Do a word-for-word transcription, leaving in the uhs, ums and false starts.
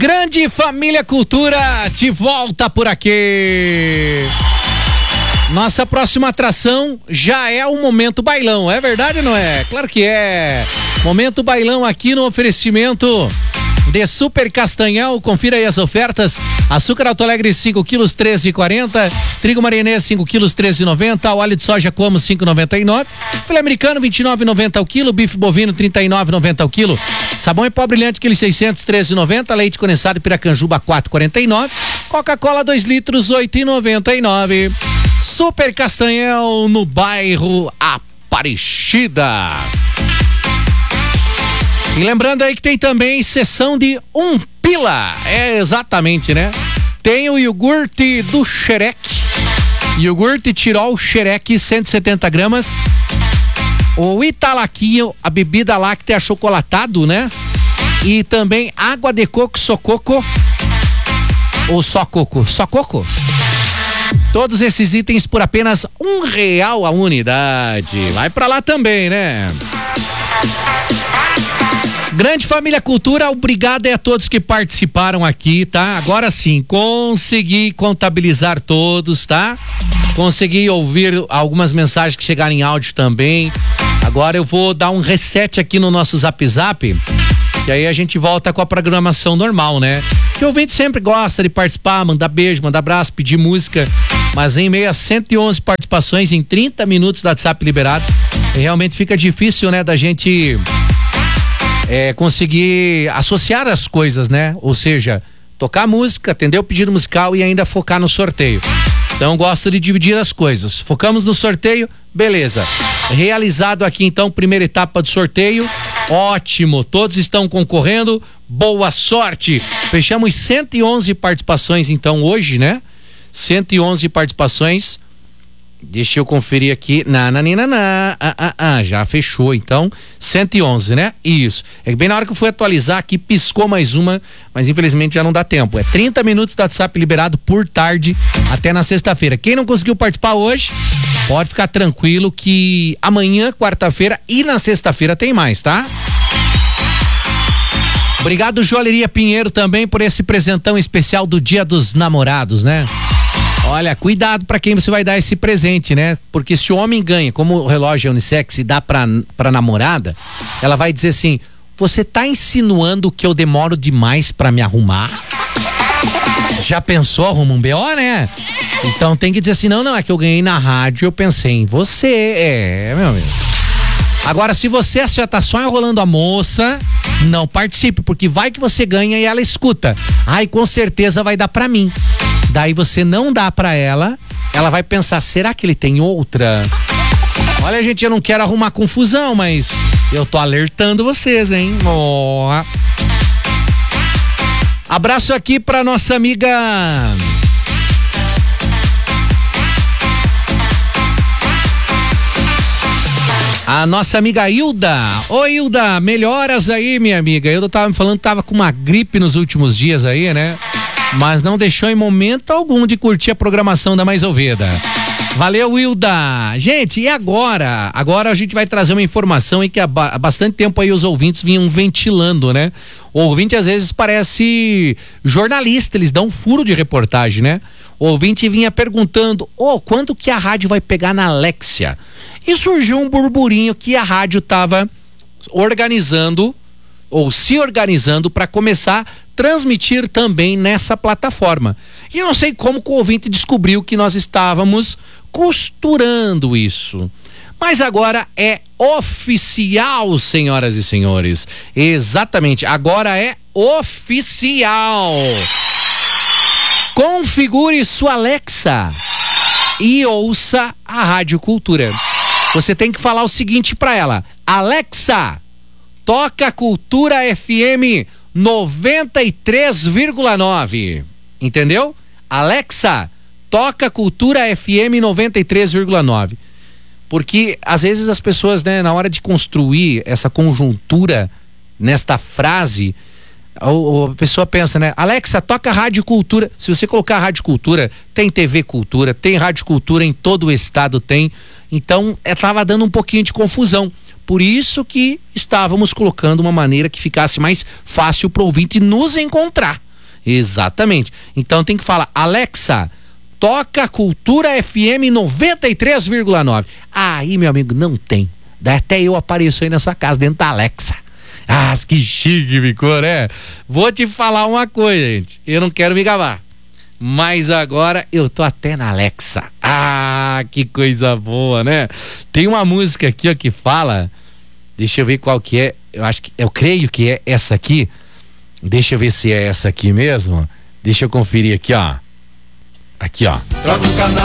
Grande Família Cultura de volta por aqui. Nossa próxima atração já é o Momento Bailão, é verdade ou não é? Claro que é. Momento Bailão aqui no oferecimento de Super Castanhal. Confira aí as ofertas. Açúcar Alto Alegre cinco quilos, treze e quarenta. Trigo Marinês cinco quilos, treze e noventa. Óleo de soja Como cinco e noventa e nove. Filé americano vinte e nove e noventa o quilo. Bife bovino trinta e nove e noventa o quilo. Sabão em pó brilhante quilo seiscentos, treze e noventa. Leite condensado Piracanjuba quatro e quarenta e nove. Coca-Cola dois litros, oito e noventa e nove. Super Castanhal no bairro Aparecida. E lembrando aí que tem também sessão de um pila. É, exatamente, né? Tem o iogurte do Xerec. Iogurte Tirol Xerec, cento e setenta gramas. O Italaquinho, a bebida láctea achocolatado, né? E também água de coco Sococo. Ou só coco? Só coco? Todos esses itens por apenas um real a unidade. Vai pra lá também, né? Grande Família Cultura, obrigado a todos que participaram aqui, tá? Agora sim, consegui contabilizar todos, tá? Consegui ouvir algumas mensagens que chegaram em áudio também. Agora eu vou dar um reset aqui no nosso Zap Zap, que aí a gente volta com a programação normal, né? Que o ouvinte sempre gosta de participar, mandar beijo, mandar abraço, pedir música, mas em meio a cento e onze participações em trinta minutos do WhatsApp liberado, realmente fica difícil, né, da gente é, conseguir associar as coisas, né? Ou seja, tocar música, atender o pedido musical e ainda focar no sorteio. Então gosto de dividir as coisas. Focamos no sorteio, beleza. Realizado aqui então, primeira etapa do sorteio. Ótimo, todos estão concorrendo. Boa sorte. Fechamos cento e onze participações então hoje, né? cento e onze participações. Deixa eu conferir aqui. Nananina, ah, ah, ah, já fechou então. cento e onze, né? Isso. É bem na hora que eu fui atualizar aqui, piscou mais uma, mas infelizmente já não dá tempo. É trinta minutos de WhatsApp liberado por tarde até na sexta-feira. Quem não conseguiu participar hoje, pode ficar tranquilo que amanhã, quarta-feira e na sexta-feira tem mais, tá? Obrigado, Joalheria Pinheiro, também por esse presentão especial do Dia dos Namorados, né? Olha, cuidado pra quem você vai dar esse presente, né? Porque se o homem ganha, como o relógio é unissex e dá pra, pra namorada, ela vai dizer assim: você tá insinuando que eu demoro demais pra me arrumar? Já pensou, arruma um B O, né? Então tem que dizer assim: não, não, é que eu ganhei na rádio, eu pensei em você. É, meu amigo. Agora, se você já tá só enrolando a moça, não participe, porque vai que você ganha e ela escuta. Ai, com certeza vai dar pra mim. Daí você não dá pra ela, ela vai pensar, será que ele tem outra? Olha, gente, eu não quero arrumar confusão, mas eu tô alertando vocês, hein? Oh. Abraço aqui pra nossa amiga a nossa amiga Hilda. Ô, Hilda, melhoras aí, minha amiga. Hilda tava me falando que tava com uma gripe nos últimos dias aí, né? Mas não deixou em momento algum de curtir a programação da Mais Ouvida. Valeu, Hilda. Gente, e agora? Agora a gente vai trazer uma informação aí que há bastante tempo aí os ouvintes vinham ventilando, né? O ouvinte às vezes parece jornalista, eles dão um furo de reportagem, né? O ouvinte vinha perguntando, ô, oh, quando que a rádio vai pegar na Alexia? E surgiu um burburinho que a rádio tava organizando ou se organizando para começar a transmitir também nessa plataforma. E eu não sei como que o ouvinte descobriu que nós estávamos costurando isso. Mas agora é oficial, senhoras e senhores. Exatamente, agora é oficial. Configure sua Alexa e ouça a Rádio Cultura. Você tem que falar o seguinte para ela: Alexa, toca Cultura F M noventa e três vírgula nove. Entendeu? Alexa, toca Cultura F M noventa e três vírgula nove. Porque às vezes as pessoas, né, na hora de construir essa conjuntura nesta frase, a, a pessoa pensa, né? Alexa, toca Rádio Cultura. Se você colocar Rádio Cultura, tem T V Cultura, tem Rádio Cultura em todo o estado, tem. Então, estava dando um pouquinho de confusão. Por isso que estávamos colocando uma maneira que ficasse mais fácil para o ouvinte nos encontrar. Exatamente. Então tem que falar, Alexa, toca Cultura F M noventa e três vírgula nove. Aí, meu amigo, não tem. Daí até eu apareço aí na sua casa, dentro da Alexa. Ah, que chique ficou, né? Vou te falar uma coisa, gente. Eu não quero me gabar, mas agora eu tô até na Alexa. Ah, que coisa boa, né? Tem uma música aqui, ó, que fala... Deixa eu ver qual que é. Eu acho que... Eu creio que é essa aqui. Deixa eu ver se é essa aqui mesmo. Deixa eu conferir aqui, ó. Aqui, ó. Troca o canal.